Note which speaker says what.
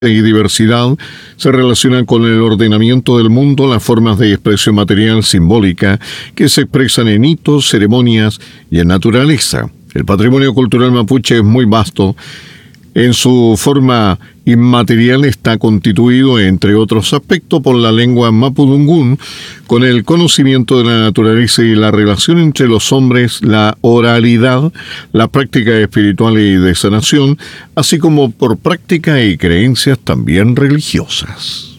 Speaker 1: y diversidad se relacionan con el ordenamiento del mundo, las formas de expresión material simbólica que se expresan en hitos, ceremonias y en naturaleza. El patrimonio cultural mapuche es muy vasto. En su forma inmaterial está constituido, entre otros aspectos, por la lengua mapudungún, con el conocimiento de la naturaleza y la relación entre los hombres, la oralidad, las prácticas espirituales y de sanación, así como por prácticas y creencias también religiosas.